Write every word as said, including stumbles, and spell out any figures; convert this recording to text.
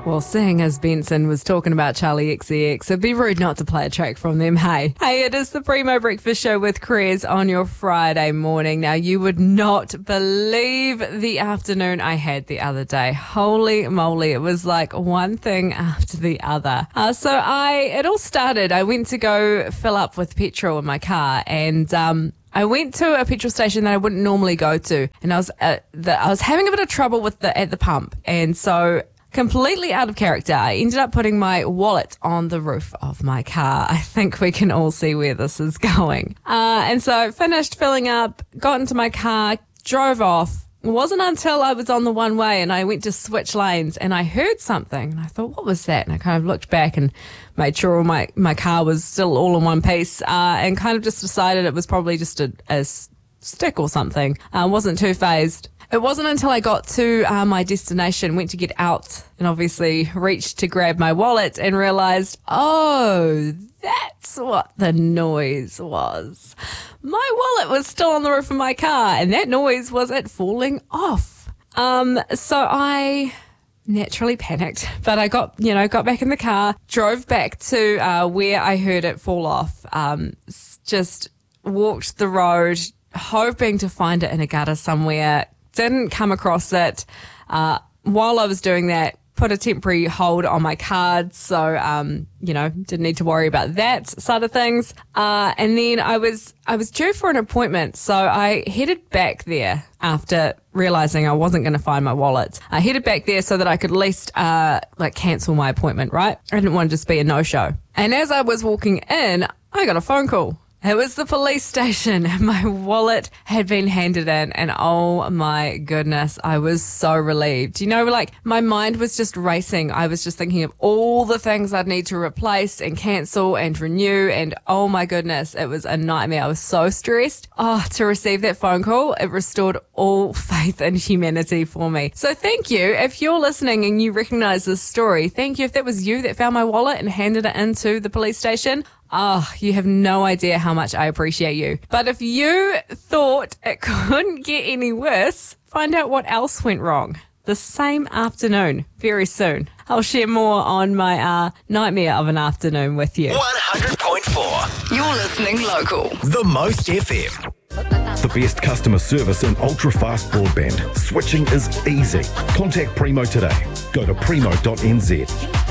Well, seeing as Benson was talking about Charlie X C X, it'd be rude not to play a track from them, hey? Hey, it is the Primo Breakfast Show with Crez on your Friday morning. Now, you would not believe the afternoon I had the other day. Holy moly, it was like one thing after the other. Uh, so I, it all started, I went to go fill up with petrol in my car, and um I went to a petrol station that I wouldn't normally go to, and I was uh, the, I was having a bit of trouble with the at the pump, and so completely out of character, I ended up putting my wallet on the roof of my car. I think we can all see where this is going. Uh, and so I finished filling up, got into my car, drove off. It wasn't until I was on the one way and I went to switch lanes and I heard something and I thought, what was that? And I kind of looked back and made sure my, my car was still all in one piece, uh, and kind of just decided it was probably just a, a stick or something. I uh, wasn't too phased. It wasn't until I got to uh, my destination, went to get out and obviously reached to grab my wallet and realised, oh, that's what the noise was. My wallet was still on the roof of my car and that noise was it falling off. Um, so I naturally panicked, but I got, you know, got back in the car, drove back to uh, where I heard it fall off, um, just walked the road, hoping to find it in a gutter somewhere. Didn't come across it. Uh, while I was doing that, put a temporary hold on my card, so um, you know, didn't need to worry about that side of things. Uh, and then I was I was due for an appointment, so I headed back there after realizing I wasn't going to find my wallet. I headed back there so that I could at least uh, like cancel my appointment. Right? I didn't want to just be a no-show. And as I was walking in, I got a phone call. It was the police station. My wallet had been handed in and oh my goodness, I was so relieved. You know, like my mind was just racing. I was just thinking of all the things I'd need to replace and cancel and renew, and oh my goodness, it was a nightmare. I was so stressed. Oh, to receive that phone call, it restored all faith in humanity for me. So thank you. If you're listening and you recognize this story, thank you. If that was you that found my wallet and handed it into the police station, oh, you have no idea how much I appreciate you. But if you thought it couldn't get any worse, find out what else went wrong the same afternoon, very soon. I'll share more on my uh, nightmare of an afternoon with you. one hundred point four. You're listening local. The Most F M. The best customer service in ultra-fast broadband. Switching is easy. Contact Primo today. Go to primo dot n z.